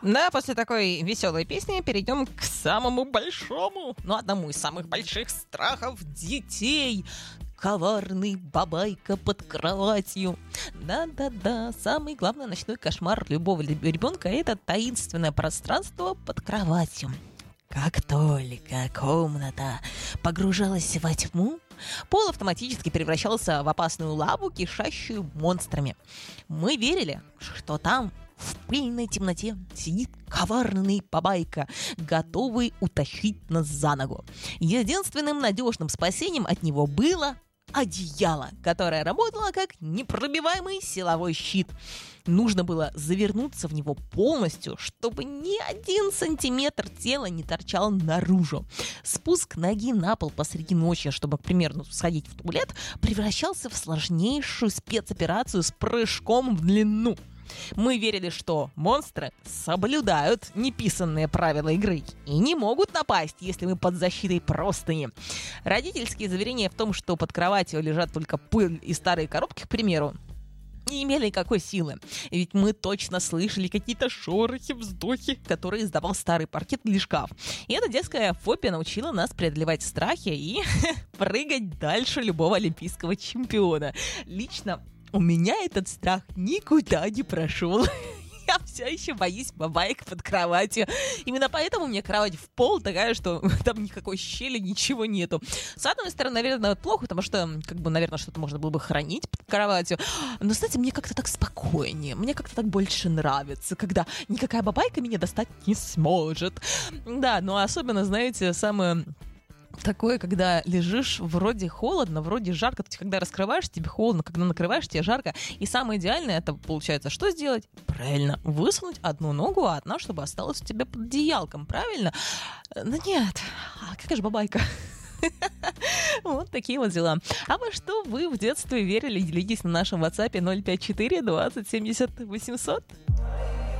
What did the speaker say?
Да, после такой веселой песни перейдем к самому большому, одному из самых больших страхов детей. Коварный бабайка под кроватью. Да-да-да, самый главный ночной кошмар любого ребенка — это таинственное пространство под кроватью. Как только комната погружалась во тьму, пол автоматически превращался в опасную лаву, кишащую монстрами. Мы верили, что там в пыльной темноте сидит коварный бабайка, готовый утащить нас за ногу. Единственным надежным спасением от него было одеяло, которое работало как непробиваемый силовой щит. Нужно было завернуться в него полностью, чтобы ни 1 сантиметр тела не торчал наружу. Спуск ноги на пол посреди ночи, чтобы, к примеру, сходить в туалет, превращался в сложнейшую спецоперацию с прыжком в длину. Мы верили, что монстры соблюдают неписанные правила игры и не могут напасть, если мы под защитой простыни. Родительские заверения в том, что под кроватью лежат только пыль и старые коробки, к примеру, не имели никакой силы. Ведь мы точно слышали какие-то шорохи, вздохи, которые издавал старый паркет или шкаф. И эта детская фобия научила нас преодолевать страхи и прыгать дальше любого олимпийского чемпиона. Лично у меня этот страх никуда не прошел. Я все еще боюсь бабаек под кроватью. Именно поэтому у меня кровать в пол такая, что там никакой щели, ничего нету. С одной стороны, наверное, плохо, потому что, наверное, что-то можно было бы хранить под кроватью. Но, знаете, мне как-то так спокойнее. Мне как-то так больше нравится, когда никакая бабайка меня достать не сможет. Да, но особенно, знаете, самое такое, когда лежишь, вроде холодно, вроде жарко. Ты когда раскрываешь, тебе холодно, когда накрываешь, тебе жарко. И самое идеальное, это получается, что сделать? Правильно, высунуть одну ногу, а одна, чтобы осталась у тебя под одеялком, правильно? Но нет, какая же бабайка. Вот такие вот дела. А во что вы в детстве верили? Делитесь на нашем WhatsApp 054 20 70 800.